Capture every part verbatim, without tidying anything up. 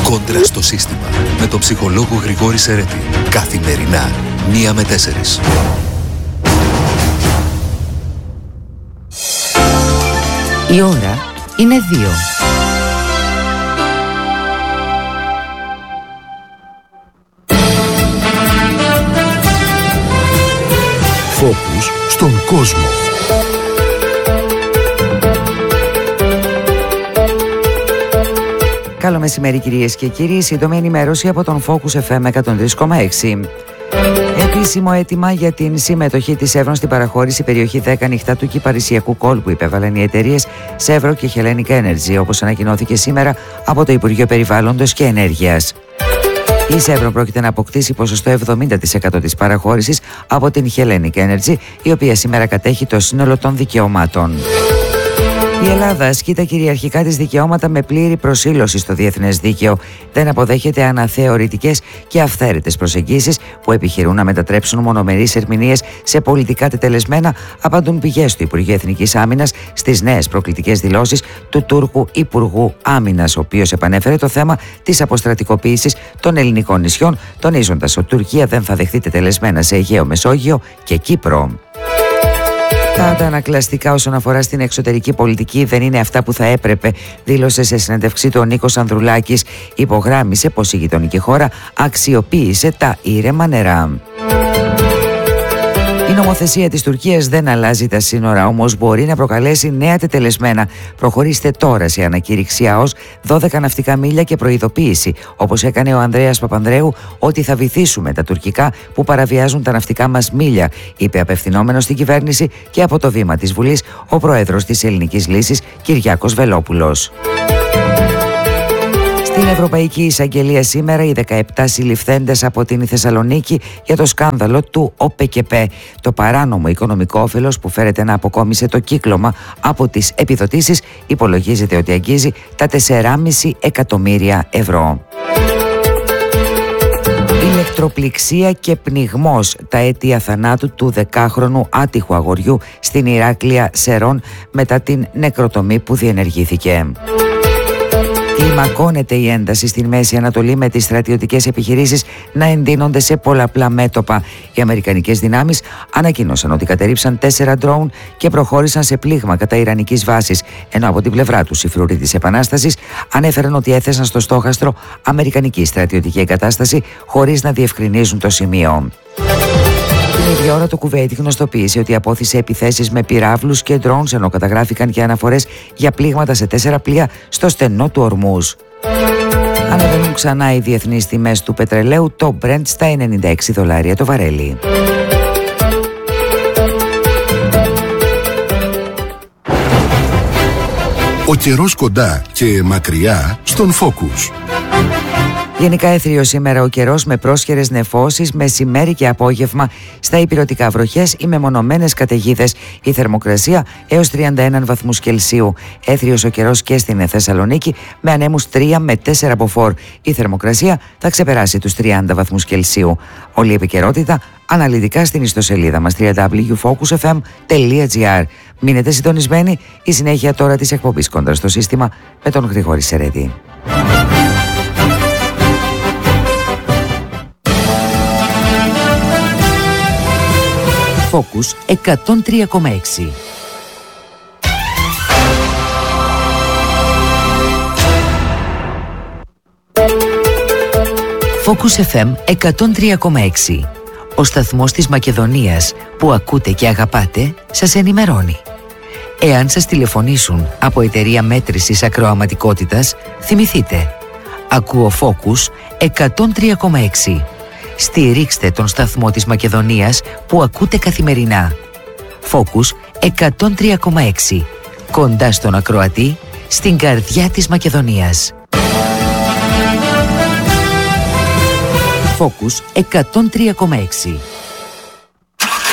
Κόντρα στο σύστημα. Με τον ψυχολόγο Γρηγόρη Σερέτη. Καθημερινά, μία με τέσσερις. Η ώρα είναι δύο. Φόκους στον κόσμο. Καλό μεσημέρι κυρίες και κύριοι, σύντομη ενημέρωση από τον Focus εφ εμ εκατόν τρία κόμμα έξι. Επίσημο αίτημα για την συμμετοχή της Chevron στην παραχώρηση περιοχή δέκα νυχτά του κυπαρισιακού κόλπου υπέβαλαν οι εταιρείες Chevron και Hellenic Energy, όπως ανακοινώθηκε σήμερα από το Υπουργείο Περιβάλλοντος και Ενέργειας. Η Chevron πρόκειται να αποκτήσει ποσοστό εβδομήντα τοις εκατό της παραχώρησης από την Hellenic Energy, η οποία σήμερα κατέχει το σύνολο των δικαιωμάτων. Η Ελλάδα ασκεί τα κυριαρχικά της δικαιώματα με πλήρη προσήλωση στο διεθνές δίκαιο. Δεν αποδέχεται αναθεωρητικές και αυθαίρετες προσεγγίσεις που επιχειρούν να μετατρέψουν μονομερείς ερμηνείες σε πολιτικά τετελεσμένα, απαντούν πηγές του Υπουργείου Εθνικής Άμυνας στις νέες προκλητικές δηλώσεις του Τούρκου Υπουργού Άμυνας, ο οποίος επανέφερε το θέμα της αποστρατικοποίησης των ελληνικών νησιών, τονίζοντας ότι η Τουρκία δεν θα δεχτεί τετελεσμένα σε Αιγαίο, Μεσόγειο και Κύπρο. Τα αντανακλαστικά όσον αφορά στην εξωτερική πολιτική δεν είναι αυτά που θα έπρεπε, δήλωσε σε συνέντευξή του ο Νίκος Ανδρουλάκης. Υπογράμμισε πως η γειτονική χώρα αξιοποίησε τα ήρεμα νερά. Η νομοθεσία της Τουρκίας δεν αλλάζει τα σύνορα, όμως μπορεί να προκαλέσει νέα τετελεσμένα. Προχωρήστε τώρα σε ανακήρυξη ΑΟΣ δώδεκα ναυτικά μίλια και προειδοποίηση, όπως έκανε ο Ανδρέας Παπανδρέου, ότι θα βυθίσουμε τα τουρκικά που παραβιάζουν τα ναυτικά μας μίλια, είπε απευθυνόμενος στην κυβέρνηση και από το βήμα της Βουλής ο πρόεδρος της Ελληνικής Λύσης Κυριάκος Βελόπουλος. Στην Ευρωπαϊκή Εισαγγελία σήμερα οι δεκαεπτά συλληφθέντες από την Θεσσαλονίκη για το σκάνδαλο του ΟΠΕΚΕΠΕ, το παράνομο οικονομικό όφελος που φέρεται να αποκόμισε το κύκλωμα από τις επιδοτήσεις, υπολογίζεται ότι αγγίζει τα τέσσερα κόμμα πέντε εκατομμύρια ευρώ. Ηλεκτροπληξία και πνιγμός, τα αίτια θανάτου του δεκάχρονου άτυχου αγοριού στην Ηράκλεια Σερών μετά την νεκροτομή που διενεργήθηκε. Κλιμακώνεται η ένταση στην Μέση Ανατολή με τις στρατιωτικές επιχειρήσεις να εντείνονται σε πολλαπλά μέτωπα. Οι αμερικανικές δυνάμεις ανακοίνωσαν ότι κατερρίψαν τέσσερα ντρόουν και προχώρησαν σε πλήγμα κατά ιρανικής βάσης, ενώ από την πλευρά τους οι φρουροί της Επανάστασης ανέφεραν ότι έθεσαν στο στόχαστρο αμερικανική στρατιωτική εγκατάσταση χωρίς να διευκρινίζουν το σημείο. Την ίδια ώρα το Κουβέιτ γνωστοποίησε ότι απόθυσε επιθέσεις με πυράβλους και ντρόουνς, ενώ καταγράφηκαν και αναφορές για πλήγματα σε τέσσερα πλοία στο στενό του Ορμούζ. Ανεβαίνουν ξανά οι διεθνείς τιμές του πετρελαίου, το Brent στα ενενήντα έξι δολάρια το βαρέλι. Ο καιρός κοντά και μακριά στον Focus. Γενικά έθριο σήμερα ο καιρός με πρόσχερες νεφώσεις, μεσημέρι και απόγευμα στα ηπειρωτικά βροχές ή μεμονωμένες καταιγίδες. Η θερμοκρασία έως τριάντα ένα βαθμούς Κελσίου. Έθριος ο καιρός και στην Θεσσαλονίκη με ανέμους τρία με τέσσερα μποφόρ. Η θερμοκρασία θα ξεπεράσει τους τριάντα βαθμούς Κελσίου. Όλη η επικαιρότητα αναλυτικά στην ιστοσελίδα μας double-u double-u double-u τελεία focus f m τελεία g r. Μείνετε συντονισμένοι, η συνέχεια τώρα της εκπομπής Κόντρα στο σύστημα με τον Γρηγόρη Σερέτη. Focus εκατόν τρία κόμμα έξι. Focus εφ εμ εκατόν τρία κόμμα έξι. Ο σταθμός της Μακεδονίας που ακούτε και αγαπάτε σας ενημερώνει. Εάν σας τηλεφωνήσουν από εταιρεία μέτρησης ακροαματικότητας, θυμηθείτε. Ακούω Focus εκατόν τρία κόμμα έξι. Στηρίξτε τον σταθμό της Μακεδονίας που ακούτε καθημερινά. Focus εκατόν τρία κόμμα έξι. Κοντά στον ακροατή, στην καρδιά της Μακεδονίας. Focus εκατόν τρία κόμμα έξι.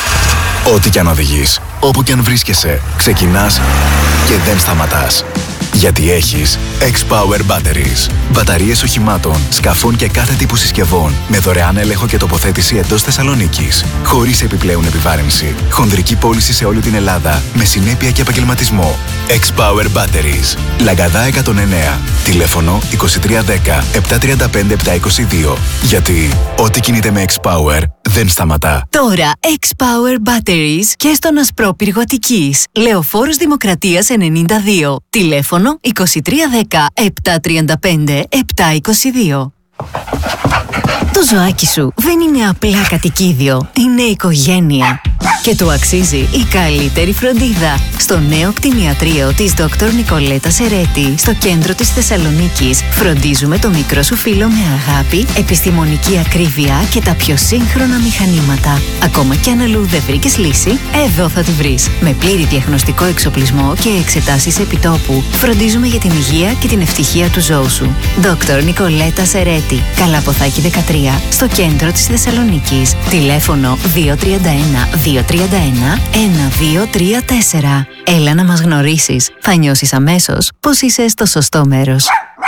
Ό,τι κι αν οδηγείς, όπου κι αν βρίσκεσαι, ξεκινάς και δεν σταματάς. Γιατί έχεις X-Power Batteries. Μπαταρίες οχημάτων, σκαφών και κάθε τύπου συσκευών με δωρεάν έλεγχο και τοποθέτηση εντός Θεσσαλονίκης. Χωρίς επιπλέον επιβάρυνση. Χονδρική πώληση σε όλη την Ελλάδα με συνέπεια και επαγγελματισμό. X-Power Batteries. Λαγκαδά εκατόν εννέα. Τηλέφωνο είκοσι τρία δέκα επτακόσια τριάντα πέντε επτακόσια είκοσι δύο. Γιατί ό,τι κινείται με X-Power δεν σταματά. Τώρα X-Power Batteries και στον Ασπρόπυργο Αττικής. Λεωφόρος Δημοκρατίας ενενήντα δύο. Τηλέφωνο είκοσι τρία δέκα επτακόσια τριάντα πέντε επτακόσια είκοσι δύο. Το ζωάκι σου δεν είναι απλά κατοικίδιο, είναι οικογένεια. Και του αξίζει η καλύτερη φροντίδα. Στο νέο κτηνιατρίο της Δόκτωρ Νικολέτα Σερέτη, στο κέντρο της Θεσσαλονίκης, φροντίζουμε το μικρό σου φίλο με αγάπη, επιστημονική ακρίβεια και τα πιο σύγχρονα μηχανήματα. Ακόμα κι αν αλλού δεν βρήκες λύση, εδώ θα τη βρεις. Με πλήρη διαγνωστικό εξοπλισμό και εξετάσεις επιτόπου, φροντίζουμε για την υγεία και την ευτυχία του ζώου σου. Δόκτωρ Νικολέτα Σερέτη, Καλαποθάκη δεκατρία, στο κέντρο της Θεσσαλονίκης. Τηλέφωνο δύο τρία ένα δύο τρία ένα ένα δύο τρία τέσσερα. Έλα να μας γνωρίσεις. Θα νιώσεις αμέσως πως είσαι στο σωστό μέρος.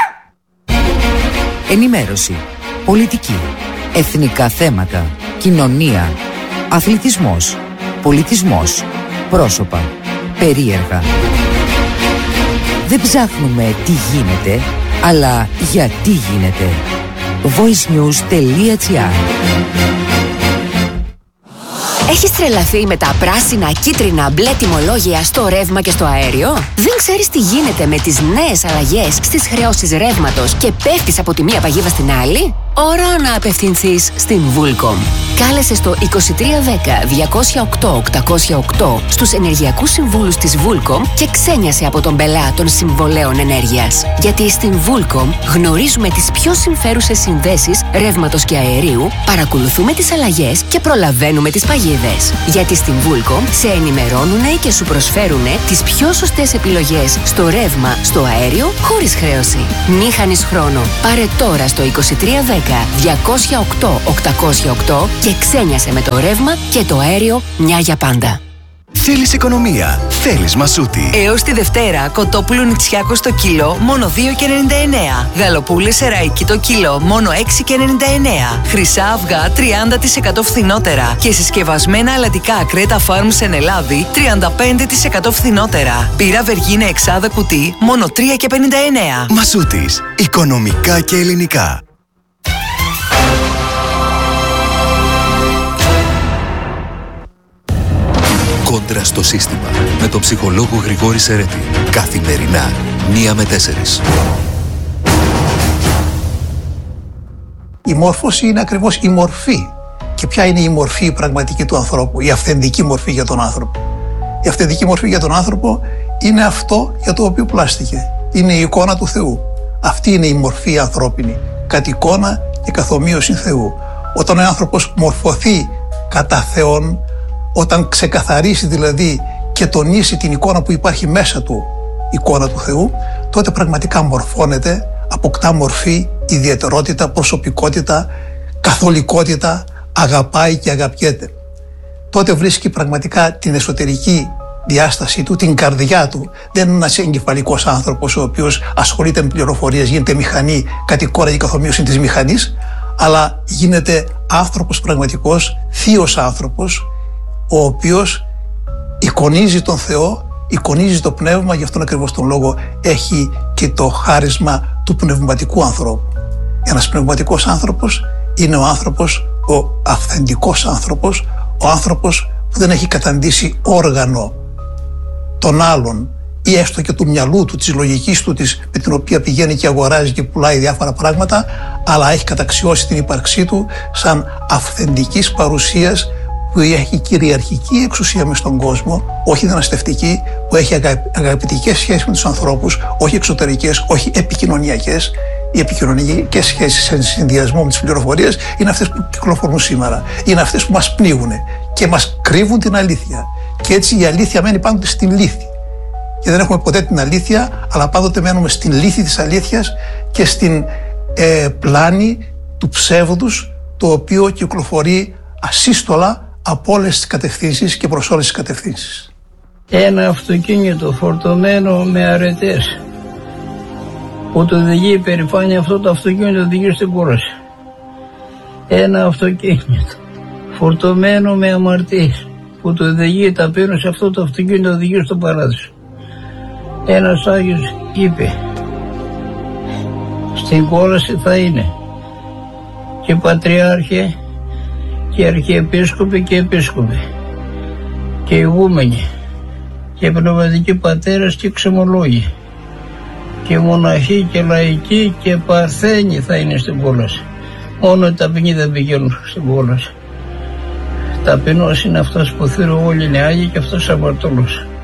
Ενημέρωση, πολιτική, εθνικά θέματα, κοινωνία, αθλητισμός, πολιτισμός, πρόσωπα, περίεργα. Δεν ψάχνουμε τι γίνεται, αλλά γιατί γίνεται. voicenews.gr. Έχεις τρελαθεί με τα πράσινα, κίτρινα, μπλε τιμολόγια στο ρεύμα και στο αέριο? Δεν ξέρεις τι γίνεται με τις νέες αλλαγές στις χρεώσεις ρεύματος και πέφτεις από τη μία παγίδα στην άλλη? Ώρα να απευθυνθείς στην Vulcom. Κάλεσε στο είκοσι τρία δέκα διακόσια οκτώ οκτακόσια οκτώ στους ενεργειακούς συμβούλους της Vulcom και ξένιασε από τον πελά των συμβολέων ενέργειας. Γιατί στην Vulcom γνωρίζουμε τις πιο συμφέρουσες συνδέσεις ρεύματος και αερίου, παρακολουθούμε τις αλλαγές και προλαβαίνουμε τις παγίδες. Γιατί στην Vulcom σε ενημερώνουνε και σου προσφέρουνε τις πιο σωστές επιλογές στο ρεύμα, στο αέριο, χωρίς χρέωση. Μη χάνεις χρόνο. Πάρε τώρα στο είκοσι τρία δέκα διακόσια οκτώ οκτακόσια οκτώ και ξένιασε με το ρεύμα και το αέριο μια για πάντα. Θέλεις οικονομία, θέλεις Μασούτη. Έως τη Δευτέρα, κοτόπουλο νητσιάκο στο κιλό, μόνο δύο και ενενήντα εννέα. Γαλοπούλες σεραίκι το κιλό, μόνο έξι και ενενήντα εννέα. Χρυσά αυγά, τριάντα τοις εκατό φθηνότερα. Και συσκευασμένα αλατικά Κρέτα Farms εν Ελλάδη, τριάντα πέντε τοις εκατό φθηνότερα. Πύρα Βεργίνα εξάδα κουτί, μόνο τρία και πενήντα εννέα. Μασούτης, οικονομικά και ελληνικά. Κόντρα στο σύστημα με τον ψυχολόγο Γρηγόρη Σερέτη. Καθημερινά, μία με τέσσερις. Η μόρφωση είναι ακριβώς η μορφή. Και ποια είναι η μορφή η πραγματική του ανθρώπου, η αυθεντική μορφή για τον άνθρωπο? Η αυθεντική μορφή για τον άνθρωπο είναι αυτό για το οποίο πλάστηκε. Είναι η εικόνα του Θεού. Αυτή είναι η μορφή ανθρώπινη, κατ' εικόνα και καθομοίωση Θεού. Όταν ο άνθρωπος μορφωθεί κατά Θεόν, όταν ξεκαθαρίσει δηλαδή και τονίσει την εικόνα που υπάρχει μέσα του, εικόνα του Θεού, τότε πραγματικά μορφώνεται, αποκτά μορφή, ιδιαιτερότητα, προσωπικότητα, καθολικότητα, αγαπάει και αγαπιέται. Τότε βρίσκει πραγματικά την εσωτερική διάσταση του, την καρδιά του. Δεν είναι ένας εγκεφαλικός άνθρωπος ο οποίος ασχολείται με πληροφορίες, γίνεται μηχανή, κατ' εικόνα και καθομοίωση της μηχανής, αλλά γίνεται άνθρωπος πραγματικός, θείος άνθρωπος, ο οποίος εικονίζει τον Θεό, εικονίζει το πνεύμα, γι' αυτόν ακριβώς τον λόγο έχει και το χάρισμα του πνευματικού ανθρώπου. Ένας πνευματικός άνθρωπος είναι ο άνθρωπος, ο αυθεντικός άνθρωπος, ο άνθρωπος που δεν έχει καταντήσει όργανο των άλλων ή έστω και του μυαλού του, της λογικής του, της, με την οποία πηγαίνει και αγοράζει και πουλάει διάφορα πράγματα, αλλά έχει καταξιώσει την ύπαρξή του σαν αυθεντικής παρουσίας που έχει κυριαρχική εξουσία μες στον κόσμο, όχι δυναστευτική, που έχει αγαπητικές σχέσεις με τους ανθρώπους, όχι εξωτερικές, όχι επικοινωνιακές. Οι επικοινωνιακές σχέσεις σε συνδυασμό με τις πληροφορίες είναι αυτές που κυκλοφορούν σήμερα. Είναι αυτές που μας πνίγουν και μας κρύβουν την αλήθεια. Και έτσι η αλήθεια μένει πάντοτε στην λύθη. Και δεν έχουμε ποτέ την αλήθεια, αλλά πάντοτε μένουμε στην λύθη της αλήθειας και στην ε, πλάνη του ψεύδους, το οποίο κυκλοφορεί ασύστολα από όλες τις κατευθύνσεις και προς όλες τις κατευθύνσεις. Ένα αυτοκίνητο φορτωμένο με αρετές που το οδηγεί η περηφάνεια, αυτό το αυτοκίνητο οδηγεί στην κόλαση. Ένα αυτοκίνητο φορτωμένο με αμαρτίες που το οδηγεί ταπείνωση, αυτό το αυτοκίνητο οδηγεί στο παράδεισο. Ένας Άγιος είπε, στην κόλαση θα είναι και πατριάρχε και αρχιεπίσκοποι και επίσκοποι και ηγούμενοι και πνευματικοί πατέρες και ξεμολόγοι και μοναχοί και λαϊκοί και παρθένοι θα είναι στην κόλαση. Μόνο οι ταπεινοί δεν πηγαίνουν στην κόλαση. Ταπεινός είναι αυτός που θέλει όλοι είναι Άγιοι και αυτός αμαρτωλός.